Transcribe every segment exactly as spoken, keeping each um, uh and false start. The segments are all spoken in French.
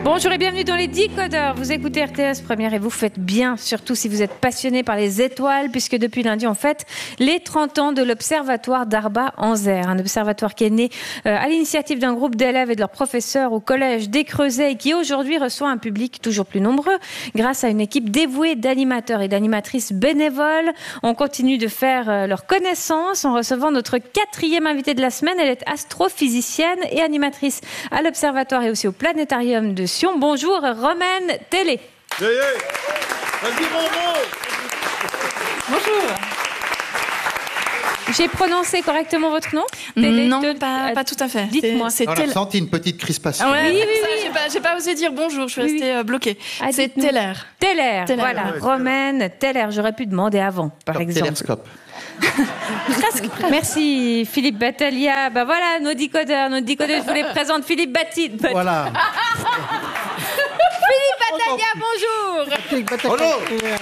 Bonjour et bienvenue dans les Décodeurs. Vous écoutez R T S Première et vous faites bien, surtout si vous êtes passionné par les étoiles, puisque depuis lundi on fête les trente ans de l'Observatoire d'Arba-en-Zer, un observatoire qui est né euh, à l'initiative d'un groupe d'élèves et de leurs professeurs au collège des Creusets et qui aujourd'hui reçoit un public toujours plus nombreux grâce à une équipe dévouée d'animateurs et d'animatrices bénévoles. On continue de faire euh, leur connaissance en recevant notre quatrième invitée de la semaine. Elle est astrophysicienne et animatrice à l'Observatoire et aussi au Planétarium de Sion. Bonjour, Romaine Télé. Hey, hey. Vas-y, bonjour. Bonjour. J'ai prononcé correctement votre nom? Télé, Non, de... pas, pas tout à fait. Dites-moi. C'est, c'est On a tel... senti une petite crispation. Ah ouais, oui, oui, ça, oui. J'ai, pas, j'ai pas osé dire bonjour, je suis Oui, restée oui. euh, bloquée. Ah, c'est dites-nous. Teller. Teller, Teller. voilà. Ouais, Romaine Teller. J'aurais pu demander avant, par Comme exemple. télescope. Presque. Merci, Philippe Battaglia. Ben voilà, nos décodeurs, nos décodeurs. Je vous les présente. Philippe Batti. Bat- Voilà. Philippe Battaglia, bonjour. Bonjour.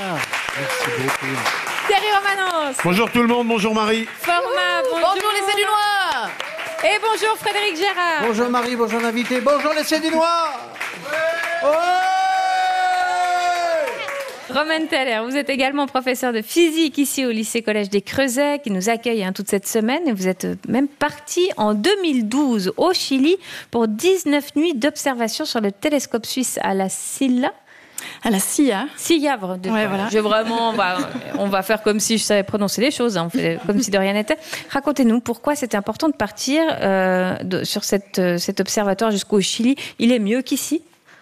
Thierry Romanos. Bonjour tout le monde, bonjour Marie. Format, bonjour. Bonjour les Cédunois. Et bonjour Frédéric Gérard. Bonjour Marie, bonjour l'invité. Bonjour les Cédunois. Romaine Teller, vous êtes également professeur de physique ici au lycée-collège des Creusets qui nous accueille hein, toute cette semaine. Et vous êtes même parti en deux mille douze au Chili pour dix-neuf nuits d'observation sur le télescope suisse à la Silla. À la C I A. Silla, de... Ouais, voilà. Je vraiment, on va, on va faire comme si je savais prononcer les choses, hein, on fait comme si de rien n'était. Racontez-nous pourquoi c'était important de partir euh, de, sur cette, cet observatoire jusqu'au Chili. Il est mieux qu'ici?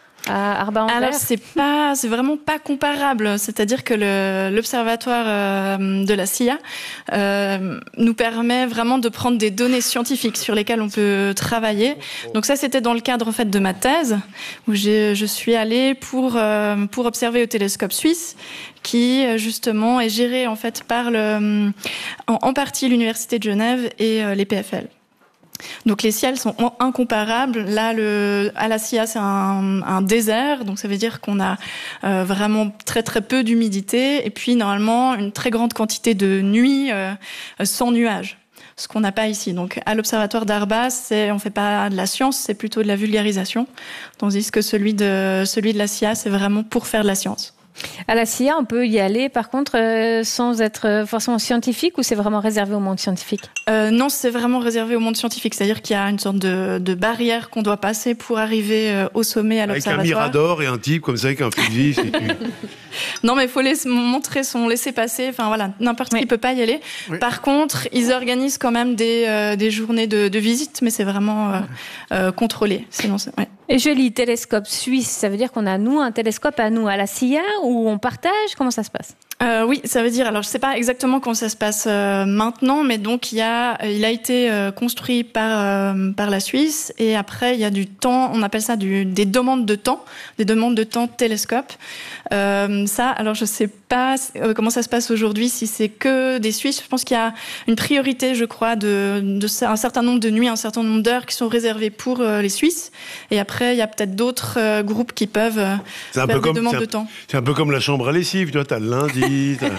À Arba-en-Zer. Alors c'est pas, c'est vraiment pas comparable. C'est-à-dire que le, l'observatoire euh, de la C I A euh, nous permet vraiment de prendre des données scientifiques sur lesquelles on peut travailler. Donc ça, c'était dans le cadre en fait de ma thèse où j'ai, je suis allée pour euh, pour observer au télescope suisse, qui justement est géré en fait par le, en, en partie l'université de Genève et euh, les P F L. Donc les ciels sont incomparables. Là, le, à la C I A, c'est un, un désert, donc ça veut dire qu'on a euh, vraiment très très peu d'humidité et puis normalement une très grande quantité de nuits euh, sans nuages. Ce qu'on n'a pas ici. Donc à l'observatoire d'Arba, c'est, on fait pas de la science, c'est plutôt de la vulgarisation, tandis que celui de celui de la C I A, c'est vraiment pour faire de la science. À la C I A, on peut y aller, par contre, euh, sans être forcément scientifique, ou c'est vraiment réservé au monde scientifique? euh, Non, c'est vraiment réservé au monde scientifique. C'est-à-dire qu'il y a une sorte de, de barrière qu'on doit passer pour arriver euh, au sommet à Avec l'observatoire. un mirador et un type comme ça avec un fusil. C'est tu... Non, mais il faut laisser, montrer son laisser-passer. Enfin voilà, n'importe Oui. qui peut pas y aller. Oui. Par contre, ils organisent quand même des, euh, des journées de, de visite, mais c'est vraiment euh, euh, contrôlé. Sinon, c'est, ouais. Et je lis télescope suisse, ça veut dire qu'on a, nous, un télescope à nous, à la C I A, où on partage? Comment ça se passe? Euh, oui, ça veut dire. Alors, je sais pas exactement comment ça se passe euh, maintenant, mais donc il y a, il a été euh, construit par euh, par la Suisse, et après il y a du temps. On appelle ça du, des demandes de temps, des demandes de temps télescope. Euh, ça, alors je sais pas euh, comment ça se passe aujourd'hui. Si c'est que des Suisses, je pense qu'il y a une priorité, je crois, de, de un certain nombre de nuits, un certain nombre d'heures qui sont réservées pour euh, les Suisses. Et après, il y a peut-être d'autres euh, groupes qui peuvent euh, C'est un faire peu des comme demandes c'est de un, temps. c'est un peu comme la chambre à lessive. Tu vois, t'as le lundi, t'as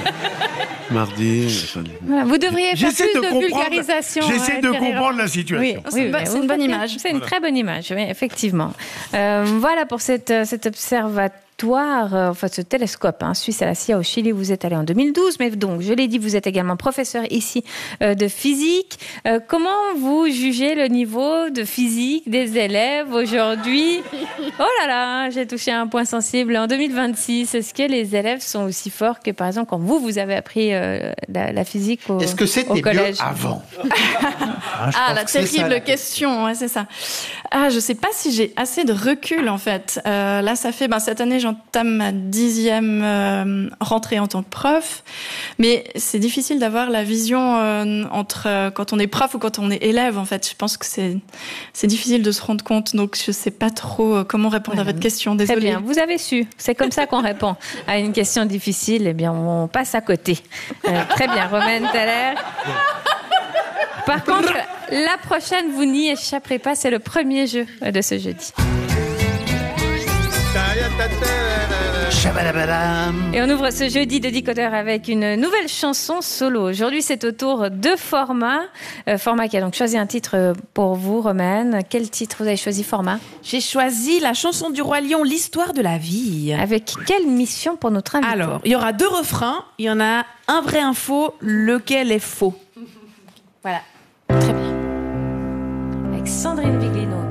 le mardi. Voilà, vous devriez faire J'essaie plus de de, comprendre- vulgarisation. J'essaie euh, de Thierry comprendre la Oui, situation. C'est une bonne- mais c'est vous une bonne faites bien. image. C'est une très bonne image, oui, effectivement. Euh, voilà pour cette, cet observatoire, euh, enfin ce télescope hein, suisse à la C I A au Chili. Vous êtes allé en deux mille douze, mais donc je l'ai dit, vous êtes également professeur ici euh, de physique. Euh, comment vous jugez le niveau de physique des élèves aujourd'hui? Oh là là, j'ai touché un point sensible. En deux mille vingt-six, est-ce que les élèves sont aussi forts que par exemple quand vous vous avez appris euh, la, la physique au, Est-ce que au c'était collège? mieux avant? Ah, je Ah, pense la que c'est terrible ça, la- question, ouais, c'est ça. Ah, je sais pas si j'ai assez de recul, en fait. Euh, là, ça fait, ben, cette année, j'entame ma dixième euh, rentrée en tant que prof. Mais c'est difficile d'avoir la vision euh, entre euh, quand on est prof ou quand on est élève, en fait. Je pense que c'est, c'est difficile de se rendre compte. Donc, je sais pas trop euh, comment répondre à votre question. Très Désolée. bien, vous avez su. C'est comme ça qu'on répond à une question difficile. Eh bien, on passe à côté. Euh, très bien, Romaine Teller. Par contre, la prochaine, vous n'y échapperez pas. C'est le premier jeu de ce jeudi. Shabadabadam. Et on ouvre ce jeudi de Décodeur avec une nouvelle chanson solo. Aujourd'hui, c'est au tour de Format. Euh, Format qui a donc choisi un titre pour vous, Romaine. Quel titre vous avez choisi, Format ? J'ai choisi la chanson du Roi Lion, l'histoire de la vie. Avec quelle mission pour notre invité ? Alors, il y aura deux refrains. Il y en a un vrai, un faux. Lequel est faux ? Voilà. Très bien. Avec Sandrine Viglino